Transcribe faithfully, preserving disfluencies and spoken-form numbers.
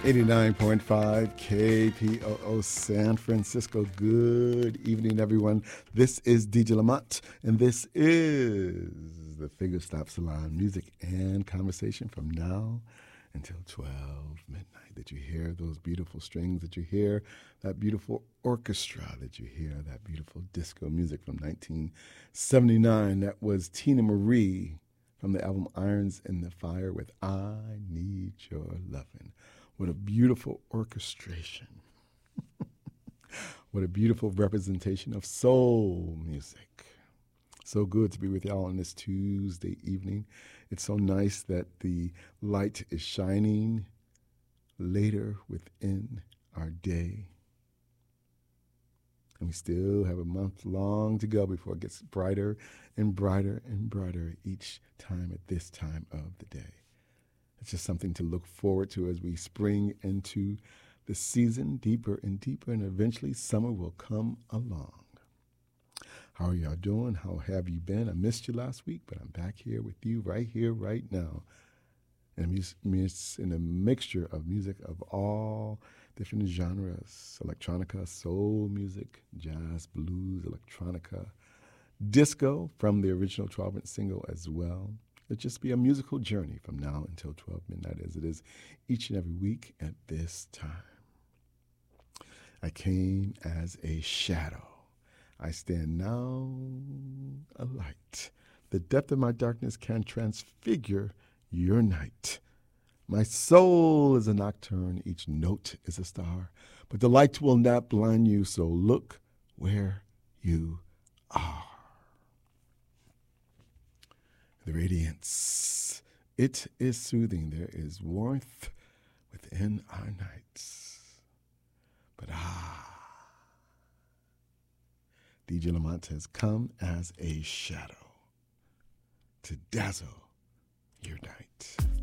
eighty-nine point five K P O O San Francisco. Good evening, everyone. This is D J Lamont, and this is the Fingerstop Salon, music and conversation from now until twelve midnight. Did you hear those beautiful strings? Did you hear that beautiful orchestra? Did you hear that beautiful disco music from nineteen seventy-nine? That was Tina Marie from the album Irons in the Fire with I Need Your Lovin'. What a beautiful orchestration. What a beautiful representation of soul music. So good to be with y'all on this Tuesday evening. It's so nice that the light is shining later within our day. And we still have a month long to go before it gets brighter and brighter and brighter each time at this time of the day. It's just something to look forward to as we spring into the season deeper and deeper, and eventually summer will come along. How are y'all doing? How have you been? I missed you last week, but I'm back here with you right here, right now. And it's in a mixture of music of all different genres: electronica, soul music, jazz, blues, electronica, disco from the original twelve-inch single as well. It'll just be a musical journey from now until twelve midnight, as it is each and every week at this time. I came as a shadow. I stand now a light. The depth of my darkness can transfigure your night. My soul is a nocturne, each note is a star, but the light will not blind you, so look where you are. The radiance, it is soothing. There is warmth within our nights. But ah, D J Lamont has come as a shadow to dazzle your night.